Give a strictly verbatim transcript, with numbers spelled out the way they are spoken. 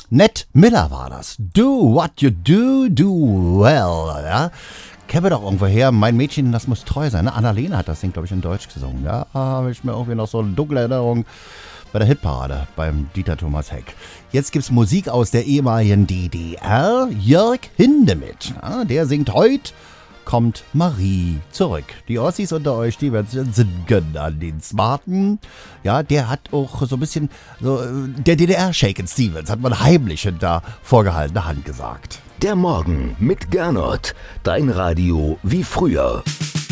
Ned Miller war das. Do what you do, do well. Ja? Kennen wir doch irgendwo her. Mein Mädchen, das muss treu sein. Ne? Annalena hat das Ding, glaube ich, in Deutsch gesungen. Ja, habe ich mir irgendwie noch so eine dunkle Erinnerung bei der Hitparade beim Dieter Thomas Heck. Jetzt gibt's Musik aus der ehemaligen D D R. Jörg Hindemith. Ja, der singt heute Kommt Marie zurück. Die Ossis unter euch, die werden singen an den Smarten. Ja, der hat auch so ein bisschen, so, der D D R-Shaken Stevens hat man heimlich hinter vorgehaltener Hand gesagt. Der Morgen mit Gernot. Dein Radio wie früher.